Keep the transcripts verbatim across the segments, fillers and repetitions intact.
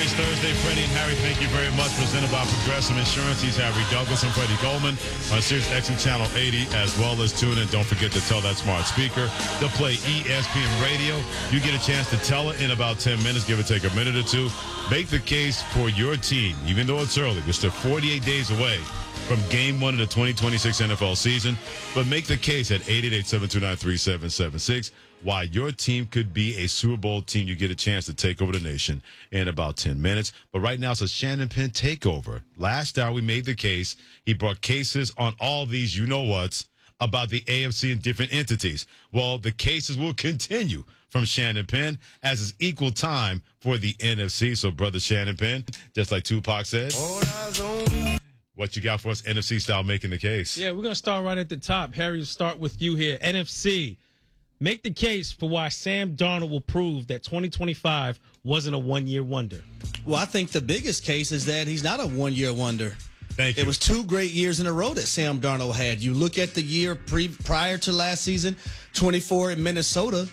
Race Thursday. Freddie and Harry, thank you very much. Presented by Progressive Insurance. He's Harry Douglas and Freddie Coleman on Sirius X M Channel eighty, as well as tune in. Don't forget to tell that smart speaker to play E S P N Radio. You get a chance to tell it in about ten minutes, give or take a minute or two. Make the case for your team, even though it's early. We're still forty-eight days away from game one of the twenty twenty-six N F L season. But make the case at eight eight eight, seven two nine, three seven seven six. Why your team could be a Super Bowl team. You get a chance to take over the nation in about ten minutes. But right now, it's a Shannon Penn takeover. Last hour, we made the case. He brought cases on all these you-know-whats about the A F C and different entities. Well, the cases will continue from Shannon Penn as it's equal time for the N F C. So, brother Shannon Penn, just like Tupac said, what you got for us N F C style making the case? Yeah, we're going to start right at the top. Harry, we'll start with you here. N F C. Make the case for why Sam Darnold will prove that twenty twenty-five wasn't a one-year wonder. Well, I think the biggest case is that he's not a one-year wonder. Thank you. It was two great years in a row that Sam Darnold had. You look at the year pre- prior to last season, twenty-four in Minnesota,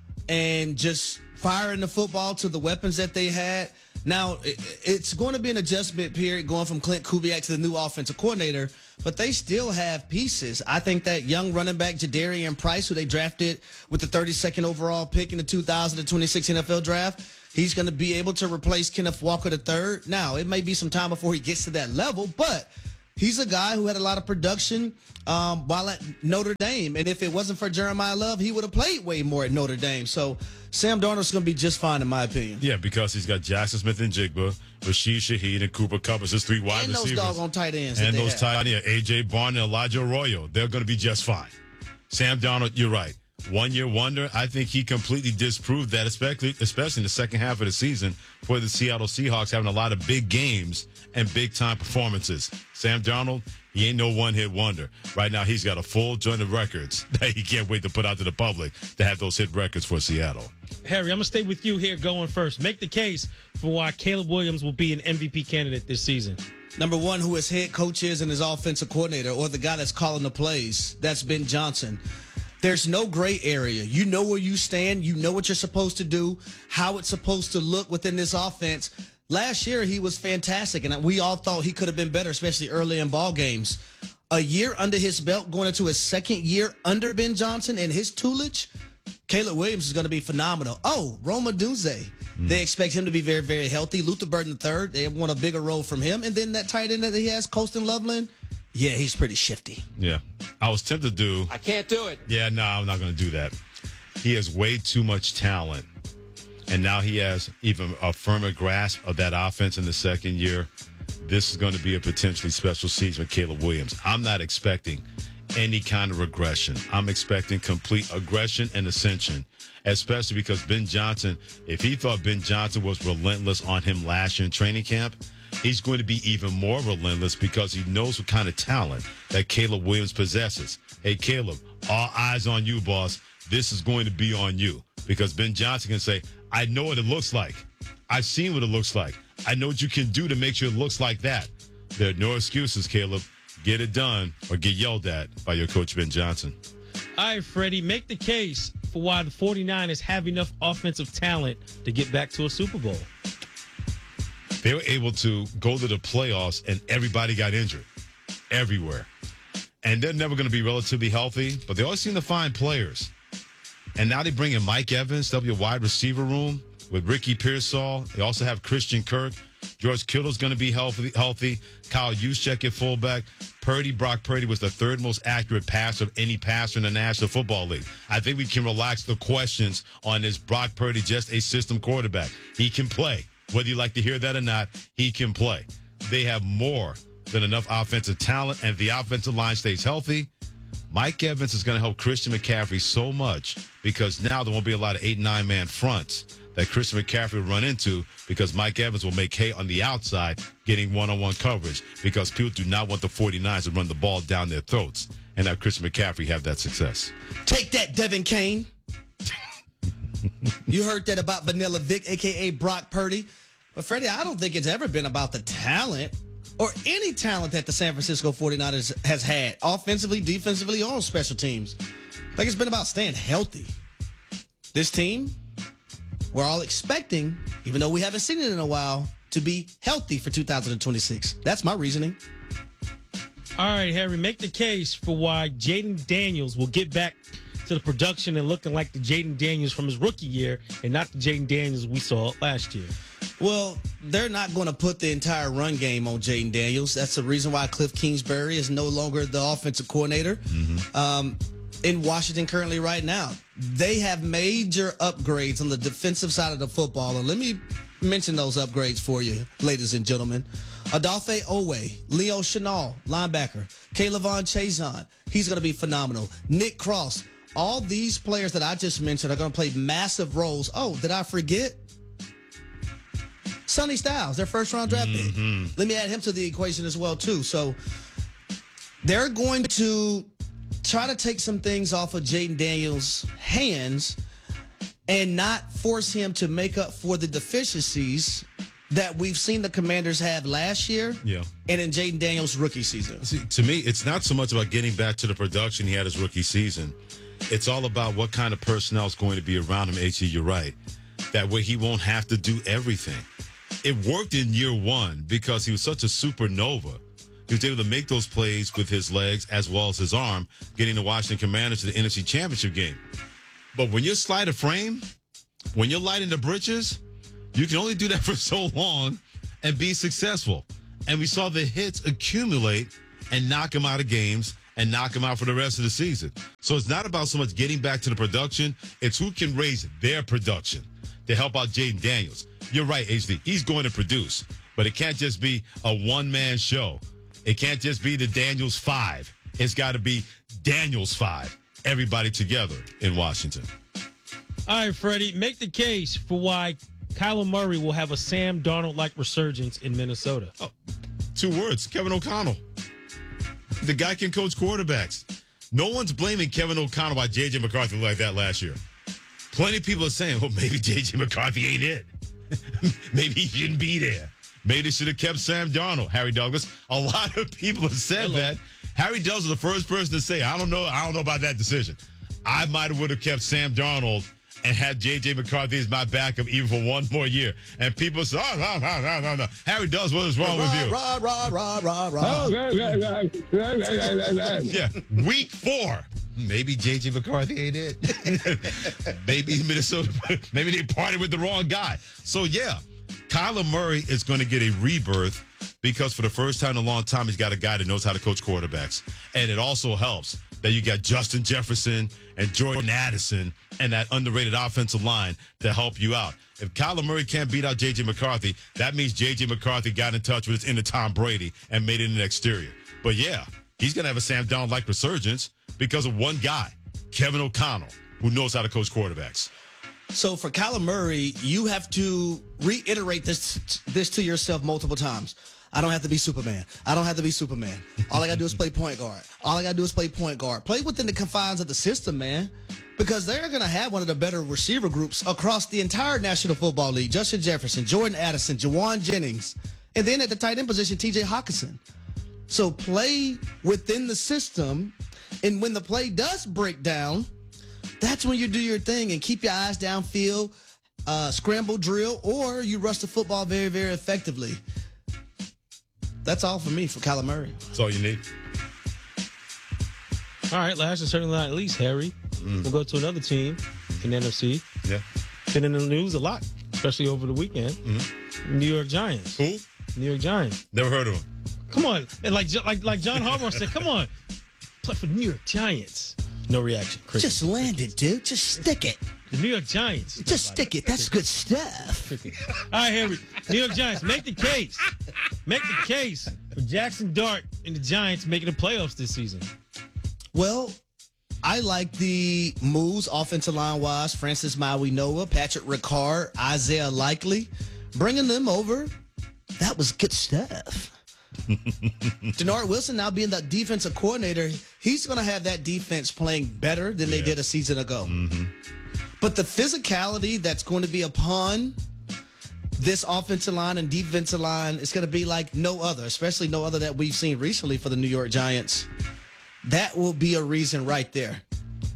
and just firing the football to the weapons that they had. Now, it's going to be an adjustment period going from Clint Kubiak to the new offensive coordinator, but they still have pieces. I think that young running back Jadarian Price, who they drafted with the thirty-second overall pick in the two thousand twenty-six N F L draft, he's going to be able to replace Kenneth Walker the third. Now, it may be some time before he gets to that level, but he's a guy who had a lot of production um, while at Notre Dame. And if it wasn't for Jeremiah Love, he would have played way more at Notre Dame. So Sam Darnold's going to be just fine, in my opinion. Yeah, because he's got Jackson Smith and Jigba, Rashid Shaheed, and Cooper Kupp as his three wide and receivers. And those doggone tight ends. And those have. tight ends, yeah, A J. Barn and Elijah Arroyo. They're going to be just fine. Sam Darnold, you're right. One-year wonder. I think he completely disproved that, especially, especially in the second half of the season for the Seattle Seahawks, having a lot of big games and big-time performances. Sam Darnold, he ain't no one-hit wonder. Right now, he's got a full joint of records that he can't wait to put out to the public to have those hit records for Seattle. Harry, I'm going to stay with you here going first. Make the case for why Caleb Williams will be an M V P candidate this season. Number one, who his head coach is and his offensive coordinator, or the guy that's calling the plays. That's Ben Johnson. There's no gray area. You know where you stand. You know what you're supposed to do, how it's supposed to look within this offense. Last year, he was fantastic, and we all thought he could have been better, especially early in ball games. A year under his belt, going into his second year under Ben Johnson and his tutelage, Caleb Williams is going to be phenomenal. Oh, Roma Dunze. Mm. They expect him to be very, very healthy. Luther Burden the third, they want a bigger role from him. And then that tight end that he has, Colston Loveland, yeah, he's pretty shifty. Yeah. I was tempted to do. I can't do it. Yeah, no, I'm not going to do that. He has way too much talent. And now he has even a firmer grasp of that offense in the second year. This is going to be a potentially special season for Caleb Williams. I'm not expecting any kind of regression. I'm expecting complete aggression and ascension, especially because Ben Johnson, if he thought Ben Johnson was relentless on him last year in training camp, he's going to be even more relentless because he knows what kind of talent that Caleb Williams possesses. Hey, Caleb, all eyes on you, boss. This is going to be on you. Because Ben Johnson can say, I know what it looks like. I've seen what it looks like. I know what you can do to make sure it looks like that. There are no excuses, Caleb. Get it done or get yelled at by your coach, Ben Johnson. All right, Freddie, make the case for why the 49ers have enough offensive talent to get back to a Super Bowl. They were able to go to the playoffs and everybody got injured everywhere. And they're never going to be relatively healthy, but they always seem to find players. And now they bring in Mike Evans. They'll be a wide receiver room with Ricky Pearsall. They also have Christian Kirk. George Kittle's going to be healthy. healthy. Kyle Juszczyk at fullback. Purdy, Brock Purdy was the third most accurate passer of any passer in the National Football League. I think we can relax the questions on this Brock Purdy, just a system quarterback. He can play. Whether you like to hear that or not, he can play. They have more than enough offensive talent, and if the offensive line stays healthy, Mike Evans is going to help Christian McCaffrey so much because now there won't be a lot of eight, nine-man fronts that Christian McCaffrey will run into because Mike Evans will make hay on the outside getting one-on-one coverage because people do not want the 49ers to run the ball down their throats and have Christian McCaffrey have that success. Take that, Devin Kane. You heard that about Vanilla Vic, a k a. Brock Purdy. But, Freddie, I don't think it's ever been about the talent or any talent that the San Francisco 49ers has had, offensively, defensively, or on special teams. I think it's been about staying healthy. This team, we're all expecting, even though we haven't seen it in a while, to be healthy for two thousand twenty-six. That's my reasoning. All right, Harry, make the case for why Jaden Daniels will get back to the production and looking like the Jaden Daniels from his rookie year and not the Jaden Daniels we saw last year. Well, they're not going to put the entire run game on Jaden Daniels. That's the reason why Cliff Kingsbury is no longer the offensive coordinator mm-hmm. um, in Washington currently right now. They have major upgrades on the defensive side of the football. And let me mention those upgrades for you, ladies and gentlemen. Adolphe Owe, Leo Chenal, linebacker. Kaylavon Chazon, he's going to be phenomenal. Nick Cross, all these players that I just mentioned are going to play massive roles. Oh, did I forget? Sonny Styles, their first round draft pick. Mm-hmm. Let me add him to the equation as well, too. So they're going to try to take some things off of Jaden Daniels' hands and not force him to make up for the deficiencies that we've seen the Commanders have last year yeah. and in Jaden Daniels' rookie season. See, to me, it's not so much about getting back to the production he had his rookie season. It's all about what kind of personnel is going to be around him, H E. You're right. That way he won't have to do everything. It worked in year one because he was such a supernova. He was able to make those plays with his legs as well as his arm, getting the Washington Commanders to the N F C Championship game. But when you're sleight of frame, when you're lighting the britches, you can only do that for so long and be successful. And we saw the hits accumulate and knock him out of games and knock him out for the rest of the season. So it's not about so much getting back to the production. It's who can raise their production to help out Jaden Daniels. You're right, H D. He's going to produce, but it can't just be a one-man show. It can't just be the Daniels five. It's got to be Daniels five, everybody together in Washington. All right, Freddie, make the case for why Kyler Murray will have a Sam Darnold-like resurgence in Minnesota. Oh, two words, Kevin O'Connell. The guy can coach quarterbacks. No one's blaming Kevin O'Connell why J J. McCarthy looked like that last year. Plenty of people are saying, well, maybe J J. McCarthy ain't it. Maybe he shouldn't be there. Maybe they should have kept Sam Darnold, Harry Douglas. A lot of people have said Hello. that. Harry Douglas was the first person to say, I don't know, I don't know about that decision. I might have would have kept Sam Darnold and had J J. McCarthy as my backup even for one more year. And people say, oh, no, no, no, no, no. Harry Douglas, what is wrong rah, with you? Rah, rah, rah, rah, rah. Yeah, week four. Maybe J J. McCarthy ain't it. Maybe Minnesota, maybe they partied with the wrong guy. So, yeah, Kyler Murray is going to get a rebirth because for the first time in a long time, he's got a guy that knows how to coach quarterbacks. And it also helps that you got Justin Jefferson and Jordan Addison and that underrated offensive line to help you out. If Kyler Murray can't beat out J J. McCarthy, that means J J. McCarthy got in touch with his inner Tom Brady and made it an exterior. But, yeah, he's going to have a Sam Darnold-like resurgence because of one guy, Kevin O'Connell, who knows how to coach quarterbacks. So for Kyler Murray, you have to reiterate this this to yourself multiple times. I don't have to be Superman. I don't have to be Superman. All I got to do is play point guard. All I got to do is play point guard. Play within the confines of the system, man, because they're going to have one of the better receiver groups across the entire National Football League. Justin Jefferson, Jordan Addison, Jawan Jennings, and then at the tight end position, T J Hawkinson. So play within the system, and when the play does break down, that's when you do your thing and keep your eyes downfield, uh, scramble drill, or you rush the football very, very effectively. That's all for me for Kyler Murray. That's all you need. All right, last and certainly not least, Harry. Mm. We'll go to another team in the N F C. Yeah. Been in the news a lot, especially over the weekend. Mm-hmm. New York Giants. Who? New York Giants. Never heard of him. Come on. And like like like John Harbaugh said, come on. Play for the New York Giants. No reaction. Chris. Just land it, dude. Just stick it. The New York Giants. Just stick it. That's good stuff. All right, Harry. New York Giants, make the case. Make the case for Jackson Dart and the Giants making the playoffs this season. Well, I like the moves offensive line-wise. Francis Mauigoa, Patrick Ricard, Isaiah Likely. Bringing them over, that was good stuff. Denard Wilson now being the defensive coordinator, he's going to have that defense playing better than yeah. they did a season ago. Mm-hmm. But the physicality that's going to be upon this offensive line and defensive line is going to be like no other, especially no other that we've seen recently for the New York Giants. That will be a reason right there.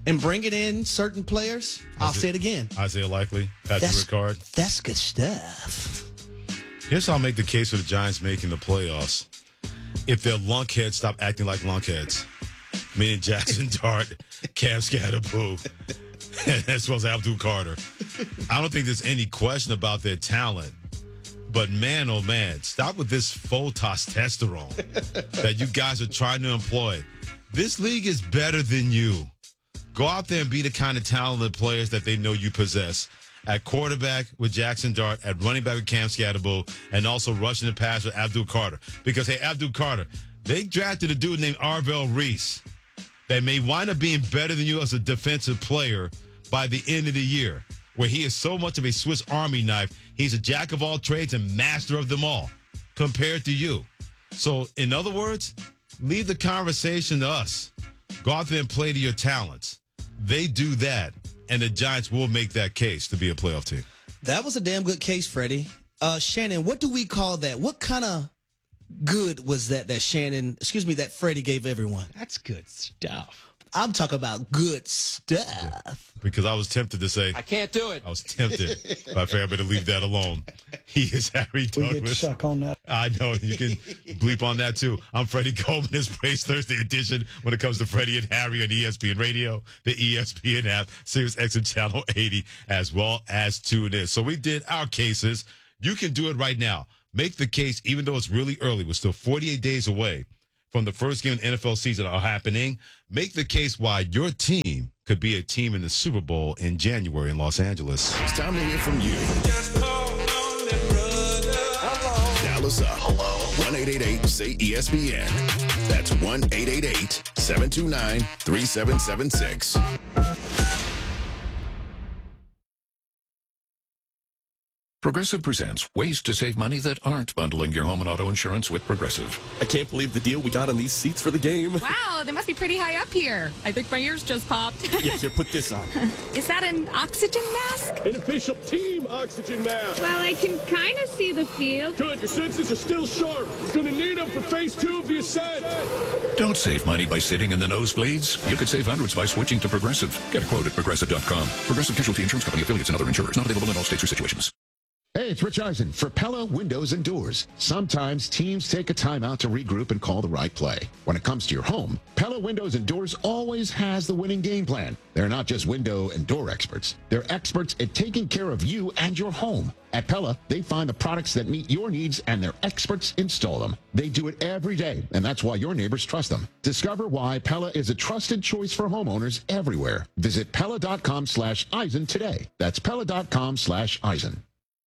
and bringing in certain players. I'll say it again. Isaiah Likely, Patrick That's, Ricard. that's good stuff. Here's how I'll make the case for the Giants making the playoffs. If their lunkheads stop acting like lunkheads, meaning Jackson Dart, Cam Scatterboo, as well as Abdul Carter. I don't think there's any question about their talent. But man, oh man, stop with this faux testosterone that you guys are trying to employ. This league is better than you. Go out there and be the kind of talented players that they know you possess. At quarterback with Jackson Dart, at running back with Cam Scatterboo, and also rushing the pass with Abdul Carter. Because, hey, Abdul Carter, they drafted a dude named Arvell Reese that may wind up being better than you as a defensive player by the end of the year, where he is so much of a Swiss Army knife. He's a jack of all trades and master of them all compared to you. So, in other words, leave the conversation to us. Go out there and play to your talents. They do that, and the Giants will make that case to be a playoff team. That was a damn good case, Freddie. Uh, Shannon, what do we call that? What kind of good was that that Shannon, excuse me, that Freddie gave everyone? That's good stuff. I'm talking about good stuff. Because I was tempted to say, I can't do it. I was tempted, but I figured I better leave that alone. He is Harry Douglas. We get stuck on that. I know. You can bleep on that, too. I'm Freddie Coleman. It's Praise Thursday edition when it comes to Freddie and Harry on E S P N Radio, the E S P N app, Sirius X M Channel eighty, as well as TuneIn. So we did our cases. You can do it right now. Make the case, even though it's really early. We're still forty-eight days away from the first game of the N F L season are happening. Make the case why your team could be a team in the Super Bowl in January in Los Angeles. It's time to hear from you. Dial us up. Hello. one eight eight eight say E S P N. That's one eight eight eight seven two nine three seven seven six. Progressive presents ways to save money that aren't bundling your home and auto insurance with Progressive. I can't believe the deal we got on these seats for the game. Wow, they must be pretty high up here. I think my ears just popped. Yeah, here, put this on. Is that an oxygen mask? An official team oxygen mask. Well, I can kind of see the field. Good, your senses are still sharp. You're gonna need them for phase two of your set. Don't save money by sitting in the nosebleeds. You could save hundreds by switching to Progressive. Get a quote at progressive dot com. Progressive Casualty Insurance Company, affiliates, and other insurers. Not available in all states or situations. Hey, it's Rich Eisen for Pella Windows and Doors. Sometimes teams take a timeout to regroup and call the right play. When it comes to your home, Pella Windows and Doors always has the winning game plan. They're not just window and door experts. They're experts at taking care of you and your home. At Pella, they find the products that meet your needs and their experts install them. They do it every day, and that's why your neighbors trust them. Discover why Pella is a trusted choice for homeowners everywhere. Visit Pella dot com slash Eisen today. That's Pella dot com slash Eisen.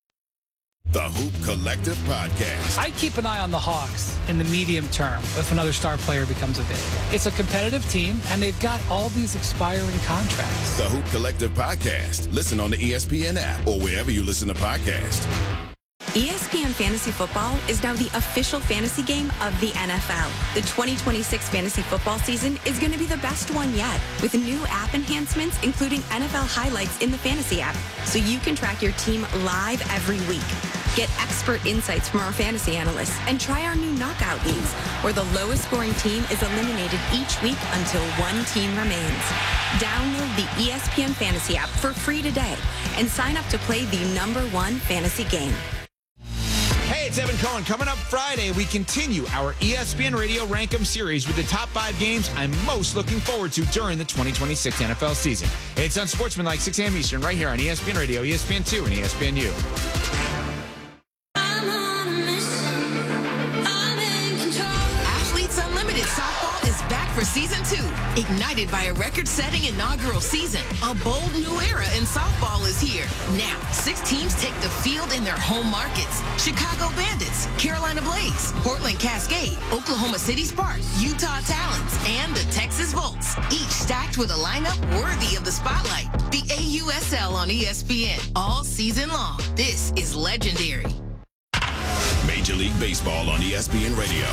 The Hoop Collective Podcast. I keep an eye on the Hawks in the medium term if another star player becomes available. It's a competitive team, and they've got all these expiring contracts. The Hoop Collective Podcast. Listen on the E S P N app or wherever you listen to podcasts. E S P N Fantasy Football is now the official fantasy game of the N F L. The twenty twenty-six fantasy football season is going to be the best one yet, with new app enhancements, including N F L highlights in the fantasy app, so you can track your team live every week. Get expert insights from our fantasy analysts and try our new knockout leagues, where the lowest scoring team is eliminated each week until one team remains. Download the E S P N Fantasy app for free today and sign up to play the number one fantasy game. Hey, it's Evan Cohen. Coming up Friday, we continue our E S P N Radio Rankem series with the top five games I'm most looking forward to during the twenty twenty-six N F L season. It's on Sportsman like six a.m. Eastern right here on E S P N Radio, E S P N two, and E S P N U. For season two, ignited by a record-setting inaugural season, a bold new era in softball is here. Now, six teams take the field in their home markets. Chicago Bandits, Carolina Blaze, Portland Cascade, Oklahoma City Sparks, Utah Talons, and the Texas Volts, each stacked with a lineup worthy of the spotlight. The A U S L on E S P N all season long. This is legendary. Major League Baseball on E S P N Radio.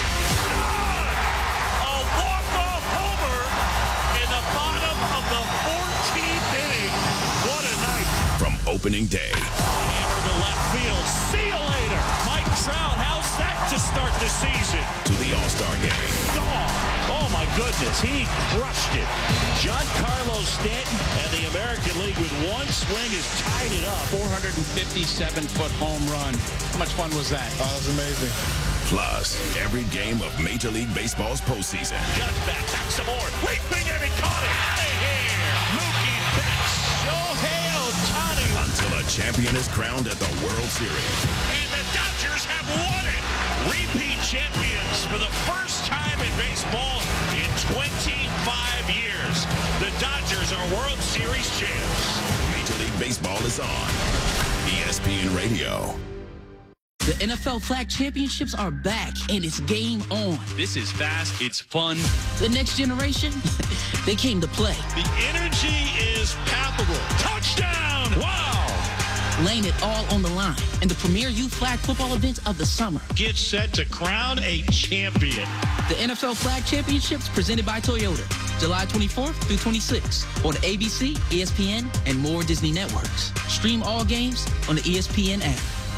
Opening day. Hammer to left field. See you later. Mike Trout, how's that to start the season? To the All-Star game. Oh, oh my goodness, he crushed it. Giancarlo Stanton and the American League with one swing has tied it up. four hundred fifty-seven foot home run. How much fun was that? Oh, that was amazing. Plus, every game of Major League Baseball's postseason. Got back, back some more. Leaping and he caught it. Out of here. Mookie Betts. Shohei Ohtani. Until a champion is crowned at the World Series. And the Dodgers have won it. Repeat champions for the first time in baseball in twenty-five years. The Dodgers are World Series champs. Major League Baseball is on E S P N Radio. The N F L Flag Championships are back, and it's game on. This is fast. It's fun. The next generation, they came to play. The energy is palpable. Touchdown! Wow! Laying it all on the line in the premier youth flag football event of the summer. Get set to crown a champion. The N F L Flag Championships presented by Toyota, July twenty-fourth through twenty-sixth on A B C, E S P N, and more Disney networks. Stream all games on the E S P N app.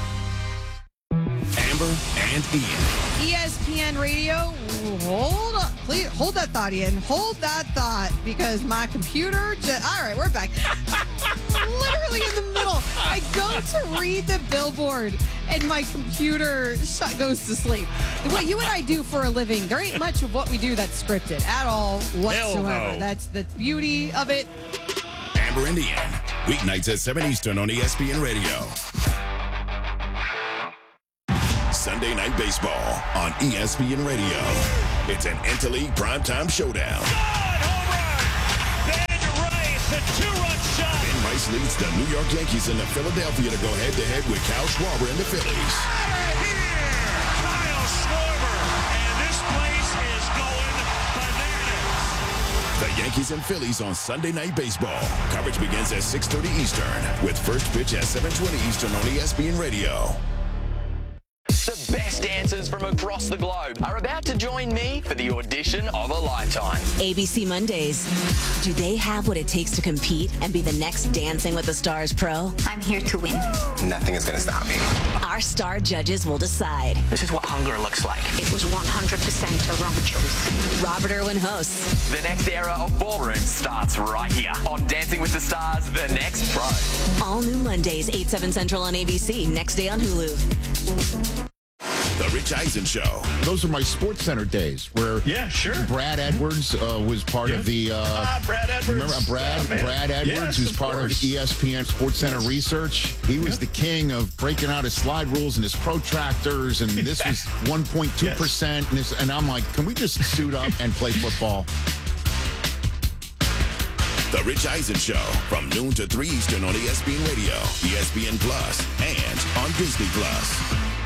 Amber and Ian. E S P N Radio, hold on. Please hold that thought, Ian. Hold that thought, because my computer just, all right, we're back. Literally in the middle. I go to read the billboard and my computer shut, goes to sleep. What you and I do for a living, there ain't much of what we do that's scripted at all whatsoever. Hell no. That's the beauty of it. Amber and Ian. Weeknights at seven Eastern on E S P N Radio. Sunday Night Baseball on E S P N Radio. It's an Interleague primetime showdown. Good home run! Ben Rice, a two-run shot. Ben Rice leads the New York Yankees into Philadelphia to go head-to-head with Kyle Schwarber and the Phillies. Out of here! Kyle Schwarber, and this place is going bananas. The Yankees and Phillies on Sunday Night Baseball. Coverage begins at six thirty Eastern with first pitch at seven twenty Eastern on E S P N Radio. The best dancers from across the globe are about to join me for the audition of a lifetime. A B C Mondays. Do they have what it takes to compete and be the next Dancing with the Stars pro? I'm here to win. Nothing is going to stop me. Our star judges will decide. This is what hunger looks like. It was one hundred percent a wrong choice. Robert Irwin hosts. The next era of ballroom starts right here on Dancing with the Stars, The Next Pro. All new Mondays, eight, seven Central on A B C. Next day on Hulu. The Rich Eisen Show. Those are my Sports Center days where yeah, sure. Brad Edwards uh, was part yeah. of the... Uh, ah, Brad Edwards. Remember Brad, oh, Brad Edwards, yes, who's of part course. of E S P N Sports Center Research. He was yeah. the king of breaking out his slide rules and his protractors, and this was one point two percent. Yes. And, and I'm like, can we just suit up and play football? The Rich Eisen Show from noon to three Eastern on E S P N Radio, E S P N Plus, and on Disney Plus.